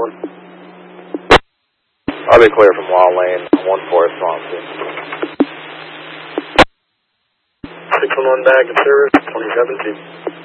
going? I'll be clear from Wild Lane, 1-4 Swansea. 611 back in service, 2017.